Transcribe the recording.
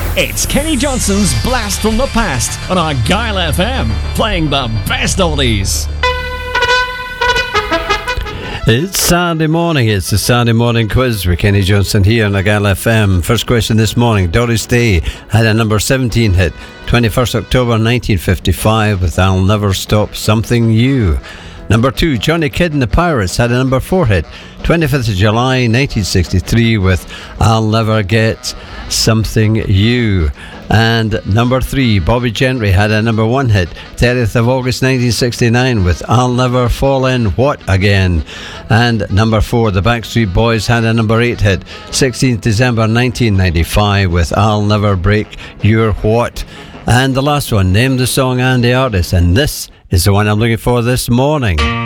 It's Kenny Johnson's Blast from the Past on Argyle FM, playing the best oldies. It's Saturday morning. It's the Saturday morning quiz with Kenny Johnson here on Argyle FM. First question this morning. Doris Day had a number 17 hit, 21st October 1955 with I'll Never Stop Something You. Number 2, Johnny Kidd and the Pirates had a number 4 hit, 25th of July 1963 with I'll Never Get Something You. And number 3, Bobby Gentry had a number 1 hit, 30th of August 1969 with I'll Never Fall In What Again. And number 4, the Backstreet Boys had a number 8 hit, 16th December 1995 with I'll Never Break Your What. And the last one, name the song and the artist, and this is the one I'm looking for this morning.